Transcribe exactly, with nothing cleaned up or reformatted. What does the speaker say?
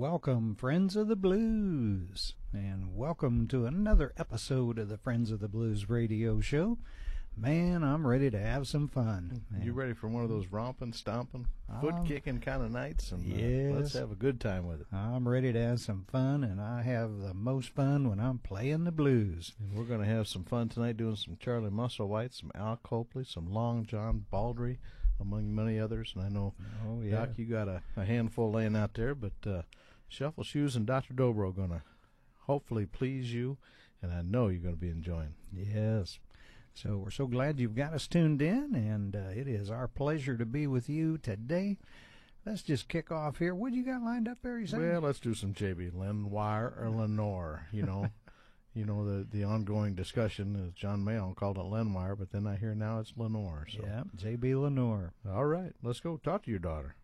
welcome, Friends of the Blues, and welcome to another episode of the Friends of the Blues radio show. Man, I'm ready to have some fun. You ready for one of those romping, stomping, foot-kicking kind of nights? And yes. uh, let's have a good time with it. I'm ready to have some fun, and I have the most fun when I'm playing the blues. And we're going to have some fun tonight doing some Charlie Musselwhite, some Al Copley, some Long John Baldry, among many others. And I know, oh, yeah. Doc, you got a, a handful laying out there, but uh, Shuffle Shoes and Doctor Dobro are going to hopefully please you, and I know you're going to be enjoying. Yes. So we're so glad you've got us tuned in, and uh, it is our pleasure to be with you today. Let's just kick off here. What do you got lined up there, you say? Well, let's do some J B. Lenoir or Lenore, you know. You know, the the ongoing discussion is John Mayall called it Lenoir, but then I hear now it's Lenore. So. Yeah, J B. Lenore. All right, let's go talk to your daughter.